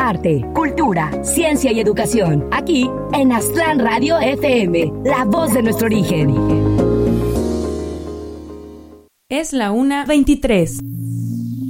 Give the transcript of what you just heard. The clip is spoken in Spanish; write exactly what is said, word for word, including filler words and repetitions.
arte, cultura, ciencia y educación. Aquí en Aztlán Radio F M, la voz de nuestro origen. Es la una veintitrés.